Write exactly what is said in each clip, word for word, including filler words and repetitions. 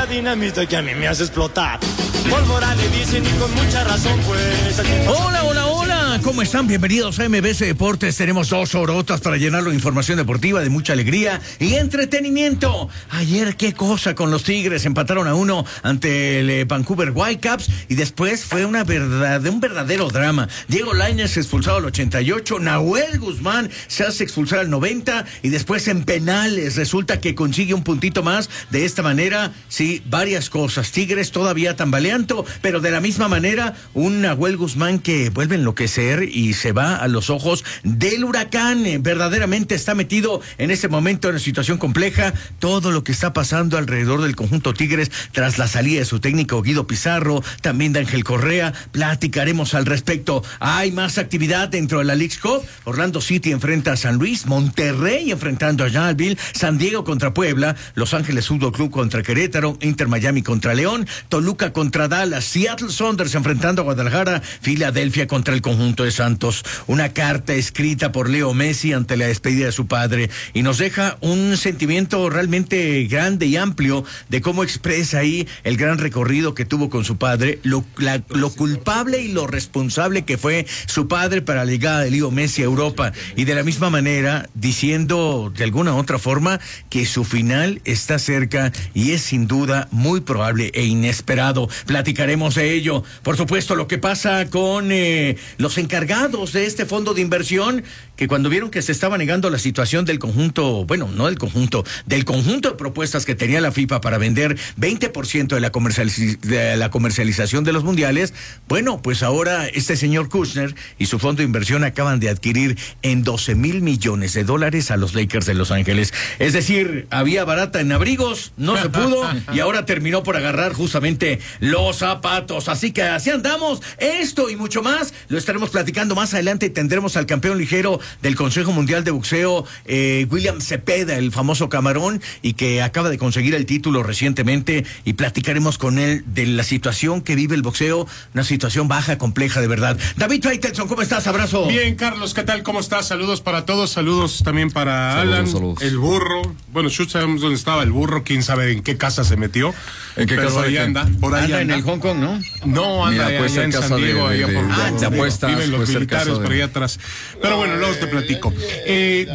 la dinamita que a mí me hace explotar. Pólvora le dicen y con mucha razón, pues. Hola, hola, hola, ¿cómo están? Bienvenidos a M B C Deportes. Tenemos dos horotas para llenarlo de información deportiva de mucha alegría y entretenimiento. Ayer, qué cosa con los Tigres, empataron a uno ante el eh, Vancouver Whitecaps y después fue una verdad, un verdadero drama. Diego Lainez expulsado al ochenta y ocho, Nahuel Guzmán se hace expulsar al noventa y después en penales resulta que consigue un puntito más. De esta manera, sí, varias cosas. Tigres todavía tambaleando, pero de la misma manera, un Nahuel Guzmán que vuelve a enloquecer y se va a los ojos del huracán. Verdaderamente está metido en este momento en una situación compleja. Todo lo que está pasando alrededor del conjunto Tigres tras la salida de su técnico Guido Pizarro, también de Ángel Correa, platicaremos al respecto. Hay más actividad dentro de la Leagues Cup. Orlando City enfrenta a San Luis, Monterrey enfrentando a Jacksonville, San Diego contra Puebla, Los Ángeles Fútbol Club contra Querétaro, Inter Miami contra León, Toluca contra Dallas, Seattle Sounders enfrentando a Guadalajara, Filadelfia contra el conjunto de Santos. Una carta escrita por Leo Messi ante la despedida de su padre y nos deja un sentimiento realmente grande y amplio de cómo expresa ahí el gran recorrido que tuvo con su padre, lo, la, lo culpable y lo responsable que fue su padre para la llegada de Leo Messi a Europa, y de la misma manera diciendo de alguna u otra forma que su final está cerca y es sin duda muy probable e inesperado. Platicaremos de ello. Por supuesto, lo que pasa con eh, los encargados de este fondo de inversión, que cuando vieron que se estaba negando la situación del conjunto, bueno, no del conjunto, del conjunto de propuestas que tenía la FIFA para vender veinte por ciento de la, comercializ- de la comercialización de los mundiales, bueno, pues ahora este señor Kushner y su fondo de inversión acaban de adquirir en doce mil millones de dólares a los Lakers de Los Ángeles. Es decir, había barata en abrigos, no se pudo, y ahora terminó por agarrar justamente los zapatos. Así que así andamos. Esto y mucho más lo estaremos platicando más adelante. Tendremos al campeón ligero del Consejo Mundial de Boxeo, eh, William Cepeda, el famoso camarón, y que acaba de conseguir el título recientemente, y platicaremos con él de la situación que vive el boxeo, una situación baja, compleja de verdad. David Faitelson, ¿cómo estás? Abrazo. Bien, Carlos, ¿qué tal? ¿Cómo estás? Saludos para todos, saludos también para saludos, Alan, saludos. El burro. Bueno, yo sabemos dónde estaba el burro, quién sabe en qué casa se metió. ¿En qué pero casa? ahí anda, por ahí anda. anda. En el Hong Kong, ¿no? No, anda Mira, allá en San Diego, de, de, allá por, de, ah, de apuestas, viven los militares de... por allá atrás. Pero bueno, luego te platico. Eh,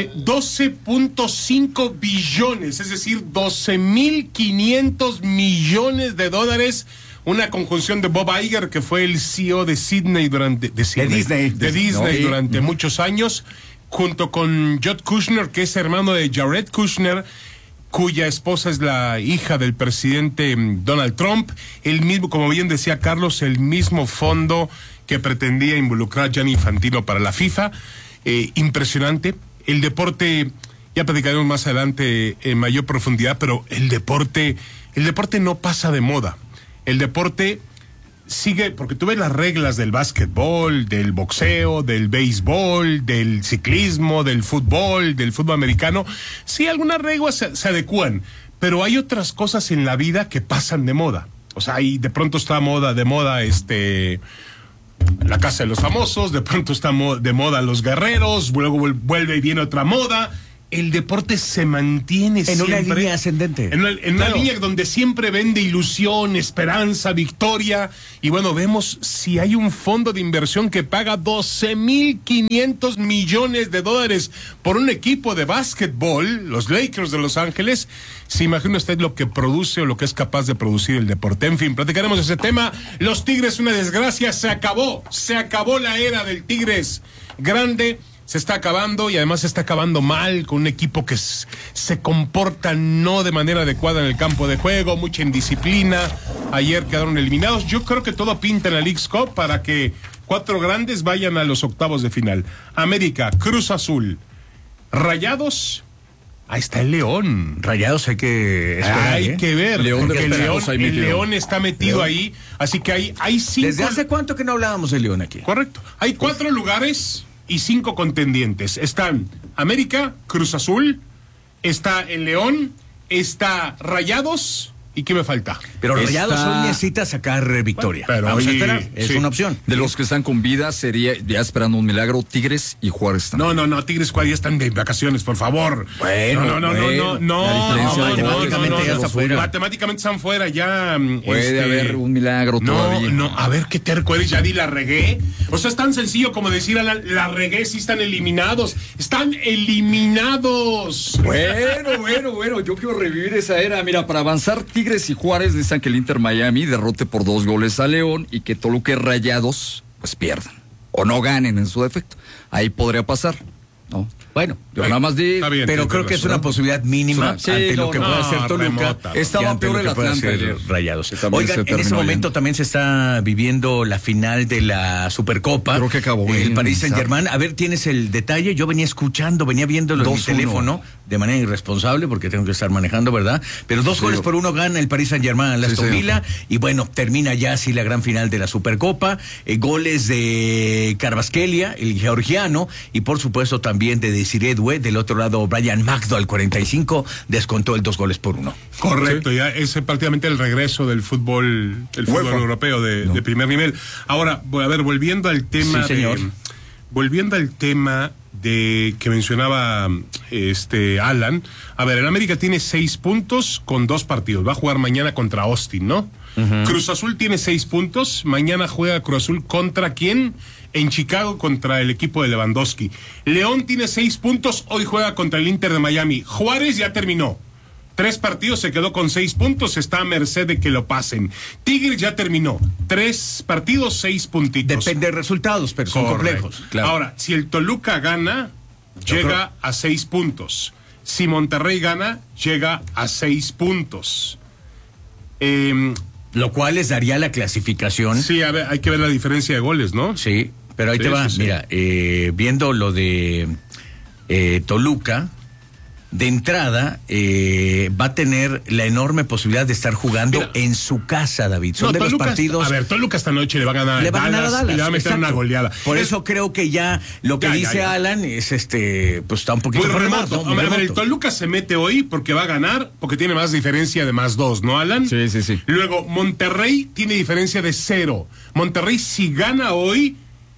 doce punto cinco billones, es decir, doce mil quinientos millones de dólares. Una conjunción de Bob Iger, que fue el C E O de Sydney durante de, Sydney, de Disney, de Disney no, durante mm. muchos años, junto con Jared Kushner, que es hermano de Jared Kushner, cuya esposa es la hija del presidente Donald Trump. El mismo, como bien decía Carlos, el mismo fondo que pretendía involucrar a Gianni Infantino para la FIFA. Eh, impresionante. El deporte, ya platicaremos más adelante en mayor profundidad, pero el deporte, el deporte no pasa de moda. El deporte sigue, porque tú ves las reglas del básquetbol, del boxeo, del béisbol, del ciclismo, del fútbol, del fútbol americano. Sí, algunas reglas se, se adecúan, pero hay otras cosas en la vida que pasan de moda. O sea, ahí de pronto está moda, de moda, este... La Casa de los Famosos, de pronto está mo- de moda Los Guerreros, luego vuelve y viene otra moda. El deporte se mantiene en siempre... una línea ascendente. En una, en claro. una línea donde siempre vende ilusión, esperanza, victoria. Y bueno, vemos si hay un fondo de inversión que paga doce mil quinientos millones de dólares por un equipo de básquetbol, los Lakers de Los Ángeles. ¿Se imagina usted lo que produce o lo que es capaz de producir el deporte? En fin, platicaremos de ese tema. Los Tigres, una desgracia, se acabó. Se acabó la era del Tigres grande. Se está acabando, y además se está acabando mal, con un equipo que s- se comporta no de manera adecuada en el campo de juego, mucha indisciplina. Ayer quedaron eliminados. Yo creo que todo pinta en la Leagues Cup para que cuatro grandes vayan a los octavos de final. América, Cruz Azul, Rayados. Ahí está el León. Rayados hay que esperar, Hay ¿eh? que ver, León porque el León, ahí el metido. León está metido León. ahí. Así que hay, hay cinco... ¿Desde hace cuánto que no hablábamos de León aquí? Correcto. Hay cuatro lugares y cinco contendientes. Están América, Cruz Azul, está el León, está Rayados ¿Y qué me falta? Pero Está- Rayados hoy necesita sacar eh, victoria. Bueno, pero Vamos a oye, esperar, es sí. una opción. De los que están con vida, sería ya esperando un milagro, Tigres y Juárez también. No, no, no, Tigres Juárez ya están de vacaciones, por favor. Bueno, no, no, no, bueno. no, no, La diferencia no, de no, goles, no, matemáticamente no, ya no, está fuera. Matemáticamente están fuera ya. mm, Puede este, haber un milagro No, todavía. no, a ver qué terco eres, ya di la regué. O sea, es tan sencillo como decir a la, la regué, sí están eliminados. Están eliminados. Bueno, bueno, bueno, yo quiero revivir esa era. Mira, para avanzar, Tigres y Juárez necesitan que el Inter Miami derrote por dos goles a León y que Toluca y Rayados pues pierdan o no ganen en su defecto. Ahí podría pasar, ¿no? Bueno, Yo nada más digo, Está bien, pero tienes creo que es razón. una posibilidad mínima Sí, ante no, lo que no, puede hacer Toluca. remota. y Estaba ante peor lo el que puede Atlante hacer ayer. Rayados. Que también Oigan, se en ese terminó momento bien. también se está viviendo la final de la Supercopa. Creo que acabó El bien, Paris Saint-Germain. A ver, ¿tienes el detalle? Yo venía escuchando, venía viéndolo en mi dos uno. teléfono de manera irresponsable porque tengo que estar manejando, ¿verdad? Pero dos Sí. goles por uno gana el Paris Saint-Germain, la Sí, Aston sí. Villa. Y bueno, termina ya así la gran final de la Supercopa. Eh, goles de Kvaratskhelia, el georgiano, y por supuesto también de Desiree Doué. Del otro lado, Brian Magdo al cuarenta y cinco descontó el dos goles por uno. Correcto, ya es prácticamente el regreso del fútbol, el fútbol UEFA. europeo de, de primer nivel. Ahora, voy a ver, volviendo al tema Sí, señor. de, volviendo al tema de que mencionaba este Alan. A ver, el América tiene seis puntos con dos partidos. Va a jugar mañana contra Austin, ¿no? Cruz Azul tiene seis puntos. Mañana juega Cruz Azul contra quién? En Chicago contra el equipo de Lewandowski. León tiene seis puntos. Hoy juega contra el Inter de Miami. Juárez ya terminó. Tres partidos, se quedó con seis puntos, está a merced de que lo pasen. Tigres ya terminó. Tres partidos, seis puntitos. Depende de resultados, pero son Correcto. complejos. Claro. Ahora, si el Toluca gana, Yo llega a seis puntos. Si Monterrey gana, llega a seis puntos. Eh, Lo cual les daría la clasificación. sí, a ver, hay que ver la diferencia de goles, ¿no? Sí, pero ahí Sí, te va. sí, sí. Mira, eh, viendo lo de eh, Toluca, de entrada eh, va a tener la enorme posibilidad de estar jugando Mira. en su casa, David. Son No, de Toluca, los partidos. A ver, Toluca esta noche le va a ganar le va a ganar a Dallas. y le va a meter exacto. una goleada. Por Es- eso creo que ya lo que Ya, ya, dice ya. Alan es este, pues está un poquito Muy remoto. remoto, A muy ver, a ver, el remoto. Toluca se mete hoy porque va a ganar, porque tiene más diferencia de más dos, ¿no, Alan? Sí, sí, sí. Luego, Monterrey tiene diferencia de cero. Monterrey, si gana hoy,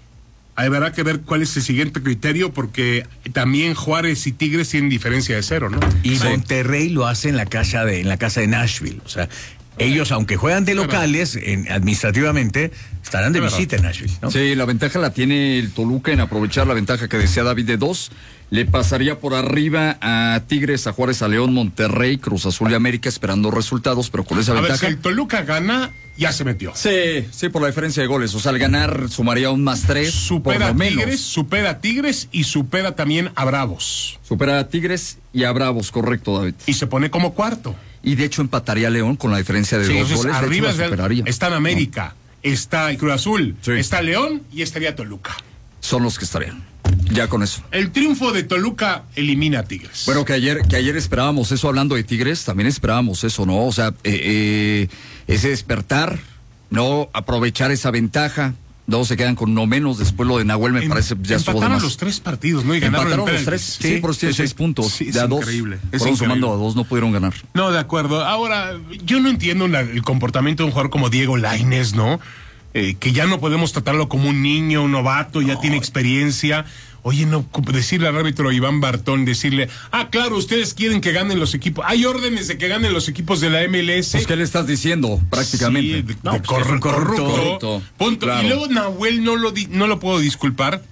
habrá que ver cuál es el siguiente criterio, porque también Juárez y Tigres tienen diferencia de cero, ¿no? Y Sí. Monterrey lo hace en la casa de, en la casa de Nashville. O sea, ellos, aunque juegan de locales, en, administrativamente, estarán de Es verdad. visita en Nashville, ¿no? Sí, la ventaja la tiene el Toluca en aprovechar la ventaja que decía David de dos. Le pasaría por arriba a Tigres, a Juárez, a León, Monterrey, Cruz Azul y América esperando resultados, pero con esa A ver, ventaja. si el Toluca gana, ya se metió. Sí, sí, por la diferencia de goles. O sea, al ganar sumaría un más tres, por Supera lo a menos. Tigres, supera a Tigres y supera también a Bravos. Supera a Tigres y a Bravos, correcto, David. Y se pone como cuarto. Y de hecho empataría a León con la diferencia de Sí, dos entonces, goles. De hecho, arriba la es del- superaría. está en América, está Cruz Azul, Sí. está León y estaría Toluca. Son los que estarían. Ya con eso. El triunfo de Toluca elimina a Tigres. Bueno, que ayer, que ayer esperábamos eso, hablando de Tigres, también esperábamos eso, ¿no? O sea, eh, eh, ese despertar, no aprovechar esa ventaja. Luego se quedan con no menos, después lo de Nahuel me Em- parece ya estuvo de empataron más. los tres partidos, ¿no? Y ganaron Empataron en los tres, penaltis. sí, por eso tienen seis puntos. Sí, es de a dos, increíble. Es fueron sumando a increíble. dos, no pudieron ganar. No, de acuerdo. Ahora, yo no entiendo la- el comportamiento de un jugador como Diego Lainez, ¿no? Eh, que ya no podemos tratarlo como un niño, un novato, ya tiene experiencia. Oye, no decirle al árbitro Iván Bartón, decirle, ah, claro, ustedes quieren que ganen los equipos. Hay órdenes de que ganen los equipos de la M L S. Pues, ¿qué le estás diciendo? Prácticamente. Sí, de, No, de pues, es un corrupto. corrupto. Corrupto, Punto. claro. Y luego Nahuel no lo, di- no lo puedo disculpar.